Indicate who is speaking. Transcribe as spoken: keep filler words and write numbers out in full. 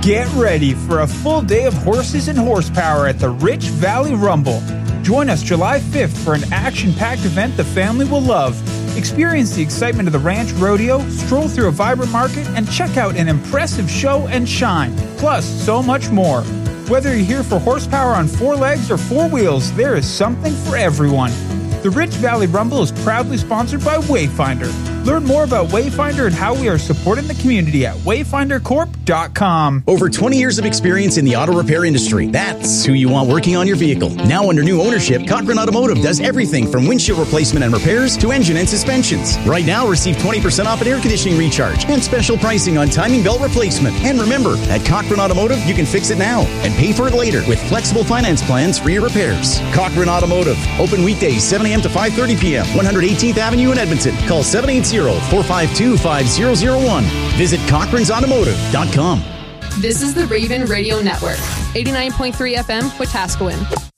Speaker 1: Get ready for a full day of horses and horsepower at the Rich Valley Rumble. Join us July fifth for an action-packed event the family will love. Experience the excitement of the ranch rodeo, stroll through a vibrant market, and check out an impressive show and shine. Plus, so much more. Whether you're here for horsepower on four legs or four wheels, there is something for everyone. The Rich Valley Rumble is proudly sponsored by Wayfinder. Learn more about Wayfinder and how we are supporting the community at wayfinder corp dot com.
Speaker 2: Over twenty years of experience in the auto repair industry. That's who you want working on your vehicle. Now under new ownership, Cochran Automotive does everything from windshield replacement and repairs to engine and suspensions. Right now, receive twenty percent off an air conditioning recharge and special pricing on timing belt replacement. And remember, at Cochran Automotive, you can fix it now and pay for it later with flexible finance plans for your repairs. Cochran Automotive. Open weekdays, seven a.m. to five thirty p.m. one hundred eighteenth Avenue in Edmonton. Call seven eight zero, four five two, five zero zero one. Visit Cochrans Automotive dot com.
Speaker 3: This is the Raven Radio Network, eighty-nine point three F M, Wetaskiwin.